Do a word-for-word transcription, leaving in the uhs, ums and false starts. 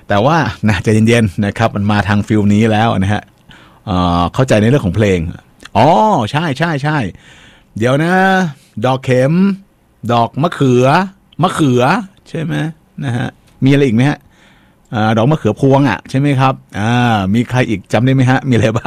แต่ว่านะใจเย็นๆนะครับมันมาทางฟิลนี้แล้วนะฮะเอ่อเข้าใจในเรื่องของเพลงอ๋อใช่ใช่ใช่เดี๋ยวนะดอกเข็มดอกมะเขือมะเขือใช่ไหมนะฮะมีอะไรอีกไหมฮะอ่าดอกมะเขือพวงอ่ะใช่ไหมครับอ่ามีใครอีกจำได้ไหมฮะมีอะไรบ้าง